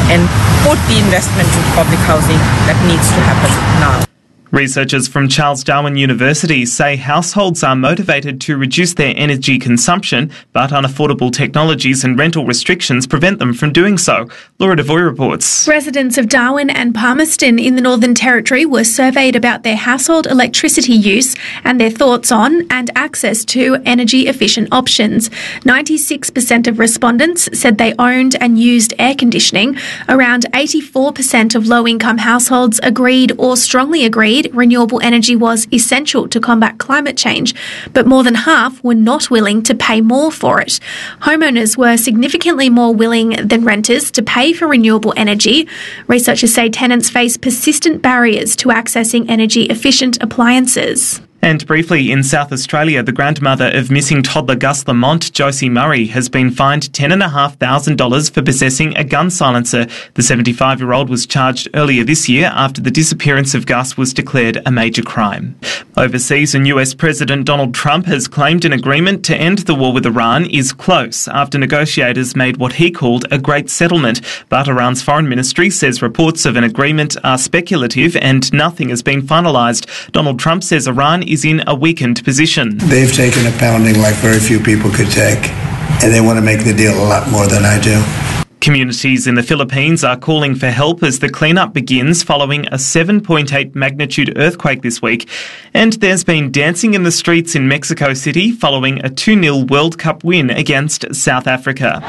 and put the investment into public housing that needs to happen now. Researchers from Charles Darwin University say households are motivated to reduce their energy consumption, but unaffordable technologies and rental restrictions prevent them from doing so. Laura Devoy reports. Residents of Darwin and Palmerston in the Northern Territory were surveyed about their household electricity use and their thoughts on and access to energy-efficient options. 96% of respondents said they owned and used air conditioning. Around 84% of low-income households agreed or strongly agreed renewable energy was essential to combat climate change, but more than half were not willing to pay more for it. Homeowners were significantly more willing than renters to pay for renewable energy. Researchers say tenants face persistent barriers to accessing energy-efficient appliances. And briefly, in South Australia, the grandmother of missing toddler Gus Lamont, Josie Murray, has been fined $10,500 for possessing a gun silencer. The 75-year-old was charged earlier this year after the disappearance of Gus was declared a major crime. Overseas, and US President Donald Trump has claimed an agreement to end the war with Iran is close after negotiators made what he called a great settlement. But Iran's foreign ministry says reports of an agreement are speculative and nothing has been finalised. Donald Trump says Iran is in a weakened position. They've taken a pounding like very few people could take, and they want to make the deal a lot more than I do. Communities in the Philippines are calling for help as the cleanup begins following a 7.8 magnitude earthquake this week. And there's been dancing in the streets in Mexico City following a 2-0 World Cup win against South Africa.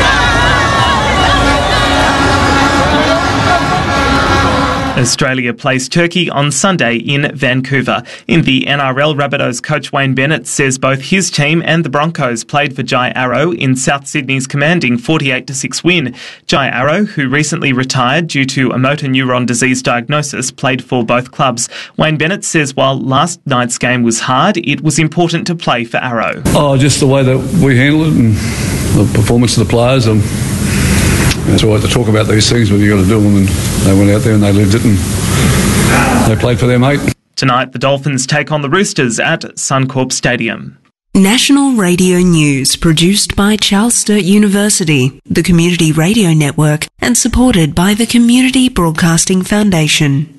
Australia plays Turkey on Sunday in Vancouver. In the NRL, Rabbitohs coach Wayne Bennett says both his team and the Broncos played for Jai Arrow in South Sydney's commanding 48-6 win. Jai Arrow, who recently retired due to a motor neuron disease diagnosis, played for both clubs. Wayne Bennett says while last night's game was hard, it was important to play for Arrow. Just the way that we handle it and the performance of the players. It's all right to talk about these things, but you've got to do them, and they went out there and they lived it and they played for their mate. Tonight, the Dolphins take on the Roosters at Suncorp Stadium. National Radio News, produced by Charles Sturt University, the Community Radio Network, and supported by the Community Broadcasting Foundation.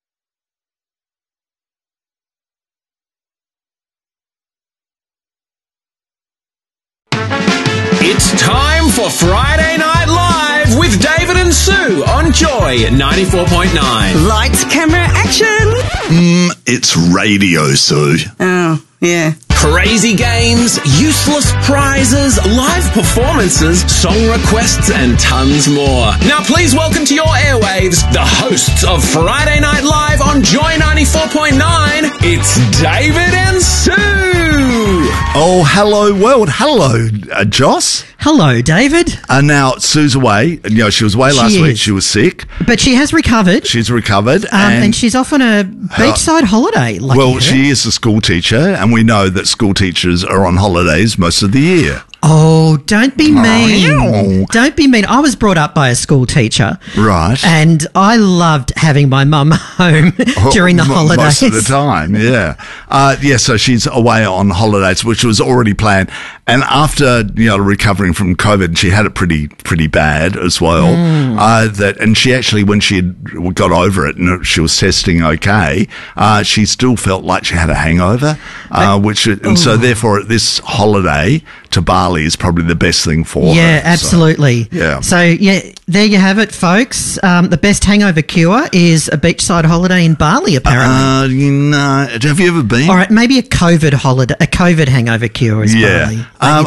It's time for Friday Night Live with David and Sue on Joy 94.9. Lights, camera, action! It's radio, Sue. Oh, yeah. Crazy games, useless prizes, live performances, song requests, and tons more. Now please welcome to your airwaves the hosts of Friday Night Live on Joy 94.9. It's David and Sue. Oh, hello world. Hello, Joss. Hello, David. Now, Sue's away. She was away last week. She was sick. But she has recovered. She's recovered. And she's off on a beachside holiday. She is a school teacher, and we know that school teachers are on holidays most of the year. Oh, don't be mean. Don't be mean. I was brought up by a school teacher. Right. And I loved having my mum home during the holidays. Most of the time, yeah. So she's away on holidays, which was already planned. And after, recovering from COVID, she had it pretty bad as well. And she actually, when she had got over it and she was testing okay, she still felt like she had a hangover, so therefore this holiday to Bali is probably the best thing for her. Yeah, absolutely. So there you have it, folks. The best hangover cure is a beachside holiday in Bali, apparently. Have you ever been? All right, maybe a COVID hangover cure is Bali.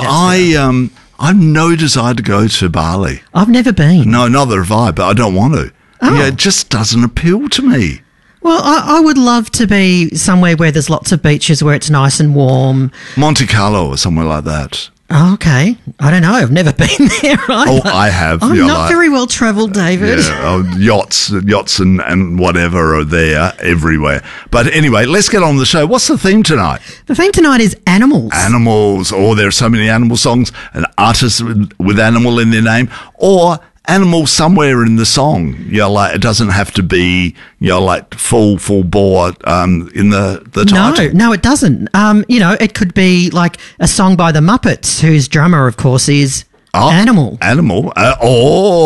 I've no desire to go to Bali. I've never been. No, neither have I, but I don't want to. Oh. Yeah, it just doesn't appeal to me. Well, I would love to be somewhere where there's lots of beaches where it's nice and warm. Monte Carlo or somewhere like that. Oh, okay. I don't know. I've never been there either. Oh, I have. I'm not very well travelled, David. Yeah, yachts and whatever are there everywhere. But anyway, let's get on with the show. What's the theme tonight? The theme tonight is animals. Animals. Oh, there are so many animal songs and artists with animal in their name. Or animal somewhere in the song. It doesn't have to be, full bore in the title. No, it doesn't. It could be like a song by the Muppets, whose drummer, of course, is Animal. Animal.